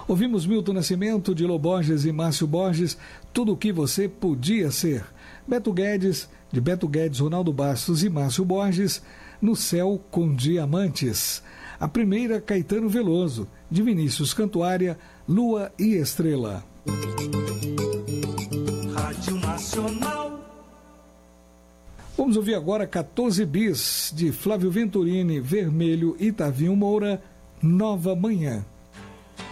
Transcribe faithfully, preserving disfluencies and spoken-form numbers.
Ouvimos Milton Nascimento, Dilo Borges e Márcio Borges, Tudo o que você podia ser. Beto Guedes, de Beto Guedes, Ronaldo Bastos e Márcio Borges, No Céu com Diamantes. A primeira, Caetano Veloso, de Vinícius Cantuária, Lua e Estrela. Rádio Nacional. Vamos ouvir agora quatorze bis, de Flávio Venturini, Vermelho e Tavinho Moura, Nova Manhã.